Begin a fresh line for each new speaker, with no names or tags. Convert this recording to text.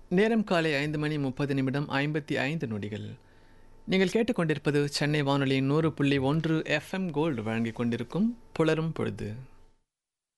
நேரம் காலை 5:30 நீங்கள் கேட்டுக்கொண்டிருப்பது சென்னை வானொலியின் 100.1 FM கோல்டு வழங்கிக் கொண்டிருக்கும் புலரும் பொழுது.